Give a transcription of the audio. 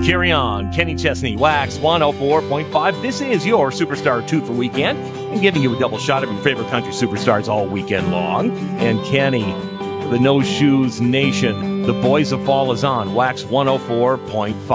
Carry on. Kenny Chesney, Wax 104.5. This is your Superstar 2 for weekend, and giving you a double shot of your favorite country superstars all weekend long. And Kenny, the No Shoes Nation, the Boys of Fall is on Wax 104.5.